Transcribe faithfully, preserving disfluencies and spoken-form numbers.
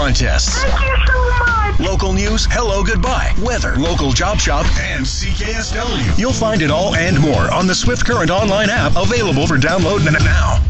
contests. Thank you so much. Local news, hello, goodbye, weather, local job shop, and C K S W. You'll find it all and more on the Swift Current online app, available for download now.